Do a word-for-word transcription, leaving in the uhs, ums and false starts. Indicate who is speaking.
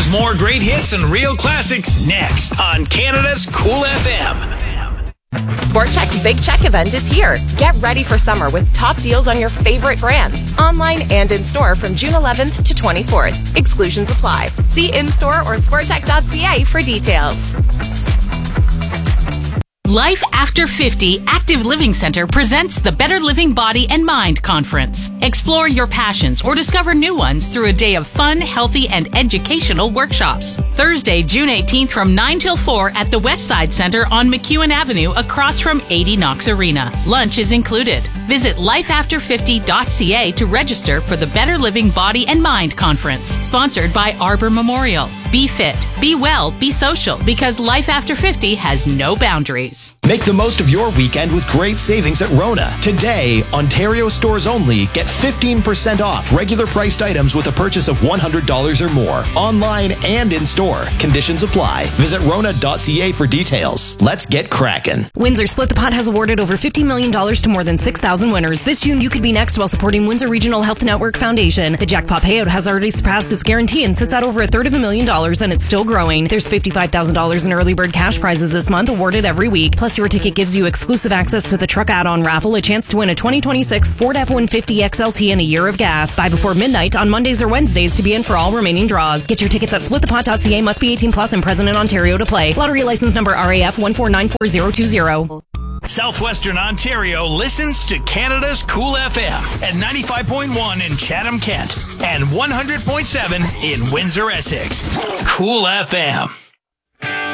Speaker 1: There's more great hits and real classics next on Canada's Cool F M.
Speaker 2: Sport Chek's Big Check event is here. Get ready for summer with top deals on your favorite brands, online and in-store from June eleventh to twenty-fourth. Exclusions apply. See in-store or sport chek dot c a for details.
Speaker 3: Life After fifty Active Living Center presents the Better Living Body and Mind Conference. Explore your passions or discover new ones through a day of fun, healthy, and educational workshops. Thursday, June eighteenth from nine till four at the Westside Center on McEwen Avenue across from eighty Knox Arena. Lunch is included. Visit life after fifty dot c a to register for the Better Living Body and Mind Conference. Sponsored by Arbor Memorial. Be fit, be well, be social, because Life After fifty has no boundaries.
Speaker 4: Make the most of your weekend with great savings at Rona. Today, Ontario stores only get fifteen percent off regular priced items with a purchase of one hundred dollars or more. Online and in-store. Conditions apply. Visit rona dot c a for details. Let's get cracking.
Speaker 5: Windsor Split the Pot has awarded over fifty million dollars to more than six thousand winners. This June, you could be next while supporting Windsor Regional Health Network Foundation. The jackpot payout has already surpassed its guarantee and sits at over a third of a million dollars, and it's still growing. There's fifty-five thousand dollars in early bird cash prizes this month, awarded every week. Plus, your ticket gives you exclusive access to the truck add-on raffle, a chance to win a twenty twenty-six Ford F one fifty X L T and a year of gas. Buy before midnight on Mondays or Wednesdays to be in for all remaining draws. Get your tickets at split the pot dot c a. Must be eighteen plus and present in Ontario to play. Lottery license number R A F one four nine four zero two zero.
Speaker 1: Southwestern Ontario listens to Canada's Cool F M at ninety-five point one in Chatham, Kent, and one hundred point seven in Windsor, Essex. Cool F M.